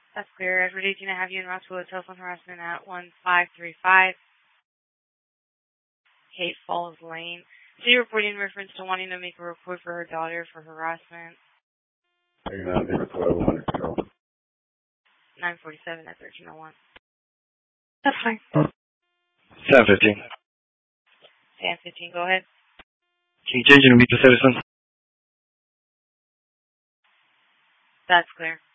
That's clear. Edward 18, I have you in Roswell, telephone harassment at 1535 Kate Falls Lane. So you're reporting in reference to wanting to make a report for her daughter for harassment. 947 at 1301. That's fine. 1015. 1015, go ahead. Can you change it to meet the citizen? That's clear.